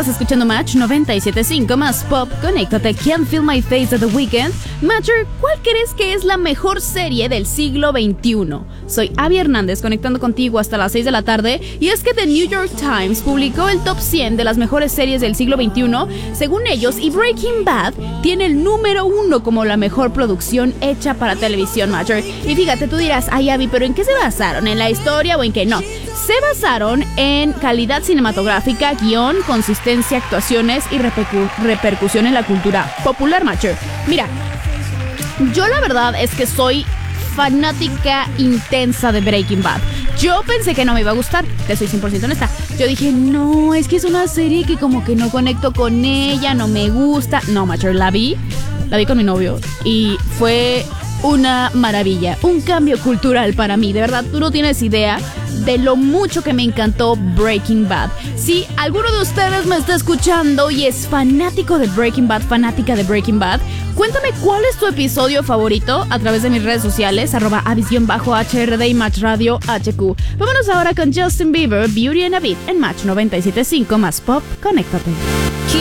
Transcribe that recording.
Estás escuchando Match 97.5 más Pop. Conéctate. Can't Feel My Face de The Weeknd. Matcher, ¿cuál crees que es la mejor serie del siglo XXI? Soy Abby Hernández, conectando contigo hasta las 6 de la tarde. Y es que The New York Times publicó el top 100 de las mejores series del siglo XXI, según ellos, y Breaking Bad tiene el número 1 como la mejor producción hecha para televisión, Matcher. Y fíjate, tú dirás, ay Abby, ¿pero en qué se basaron? ¿En la historia o en qué? No, se basaron en calidad cinematográfica, guión, consistencia, actuaciones y repercusión en la cultura popular, Matcher. Mira, yo la verdad es que soy fanática intensa de Breaking Bad. Yo pensé que no me iba a gustar, te soy 100% honesta. Yo dije, no, es que es una serie que como que no conecto con ella, no me gusta. No, Matcher, la vi con mi novio y fue una maravilla, un cambio cultural para mí. De verdad, tú no tienes idea de lo mucho que me encantó Breaking Bad. Si alguno de ustedes me está escuchando y es fanático de Breaking Bad, fanática de Breaking Bad, cuéntame cuál es tu episodio favorito a través de mis redes sociales, @avis_HRD y Match Radio HQ. Vámonos ahora con Justin Bieber, Beauty and a Beat en Match 97.5 más Pop. Conéctate.